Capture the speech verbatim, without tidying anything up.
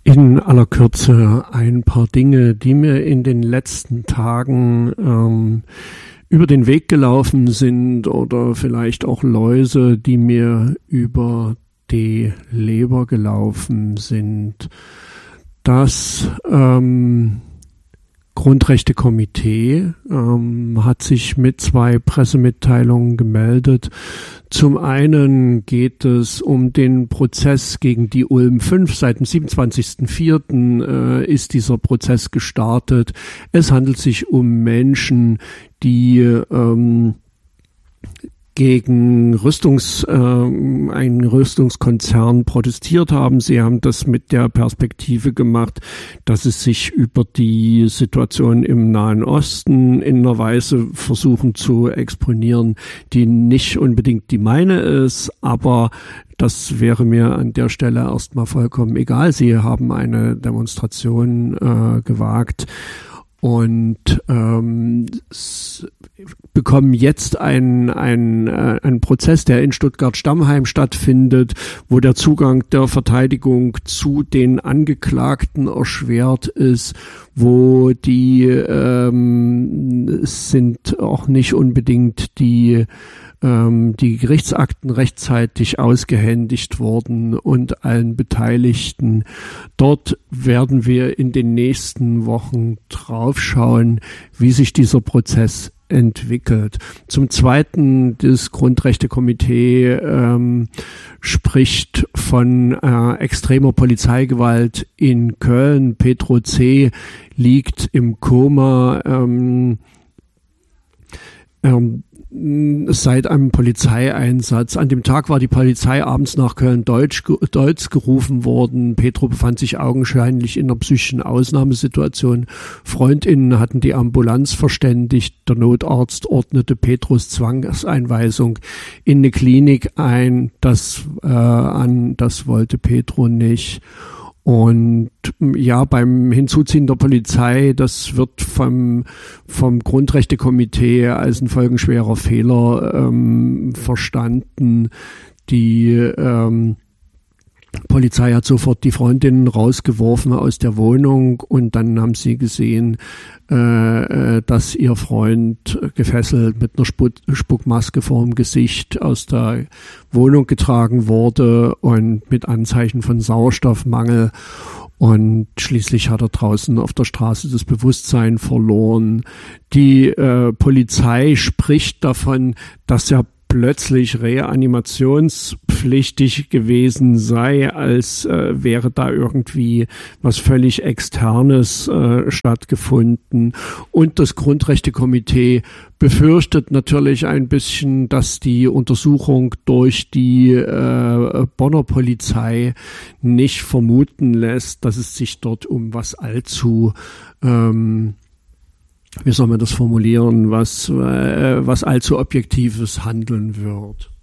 In aller Kürze ein paar Dinge, die mir in den letzten Tagen ähm, über den Weg gelaufen sind oder vielleicht auch Läuse, die mir über die Leber gelaufen sind. Das ähm, Grundrechtekomitee ähm, hat sich mit zwei Pressemitteilungen gemeldet. Zum einen geht es um den Prozess gegen die Ulm fünf. Seit dem siebenundzwanzigsten vierten äh, ist dieser Prozess gestartet. Es handelt sich um Menschen, die ähm, gegen Rüstungs, äh, einen Rüstungskonzern protestiert haben. Sie haben das mit der Perspektive gemacht, dass es sich über die Situation im Nahen Osten in einer Weise versuchen zu exponieren, die nicht unbedingt die meine ist, aber das wäre mir an der Stelle erstmal vollkommen egal. Sie haben eine Demonstration äh, gewagt und ähm, bekommen jetzt einen, einen, äh, einen Prozess, der in Stuttgart-Stammheim stattfindet, wo der Zugang der Verteidigung zu den Angeklagten erschwert ist, wo die ähm, es sind auch nicht unbedingt die ähm, die Gerichtsakten rechtzeitig ausgehändigt worden und allen Beteiligten. Dort werden wir in den nächsten Wochen draufschauen, wie sich dieser Prozess entwickelt. Zum Zweiten, das Grundrechtekomitee ähm, spricht von äh, extremer Polizeigewalt in Köln. Petro C. liegt im Koma. Ähm, ähm, Seit einem Polizeieinsatz. An dem Tag war die Polizei abends nach Köln-Deutz Deutz gerufen worden. Petro befand sich augenscheinlich in einer psychischen Ausnahmesituation. FreundInnen hatten die Ambulanz verständigt. Der Notarzt ordnete Petros Zwangseinweisung in eine Klinik ein. Das äh, an, das wollte Petro nicht. Und ja, beim Hinzuziehen der Polizei, das wird vom, vom Grundrechtekomitee als ein folgenschwerer Fehler ähm, verstanden. Die ähm, Polizei hat sofort die Freundinnen rausgeworfen aus der Wohnung und dann haben sie gesehen, äh, dass ihr Freund gefesselt mit einer Sp- Spuckmaske vorm Gesicht aus der Wohnung getragen wurde und mit Anzeichen von Sauerstoffmangel. Und schließlich hat er draußen auf der Straße das Bewusstsein verloren. Die äh, Polizei spricht davon, dass er plötzlich reanimationspflichtig gewesen sei, als äh, wäre da irgendwie was völlig Externes äh, stattgefunden. Und das Grundrechtekomitee befürchtet natürlich ein bisschen, dass die Untersuchung durch die äh, Bonner Polizei nicht vermuten lässt, dass es sich dort um was allzu ähm, wie soll man das formulieren, was, äh, was allzu Objektives handeln wird.